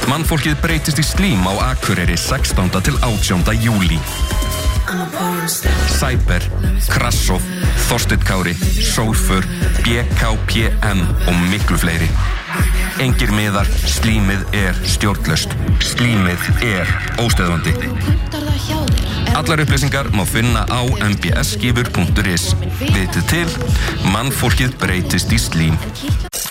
Mannfólkið breytist í slím á Akureyri 16. til 18. júlí. Cyber, Krassov, Þorsteinn Kári, Sólfur, BKPM og miklu fleiri. Engir miðar, slímið stjórnlaust. Slímið óstöðvandi. Allar upplýsingar má finna á mbsgifur.is. Vitið til, mannfólkið breytist í slím.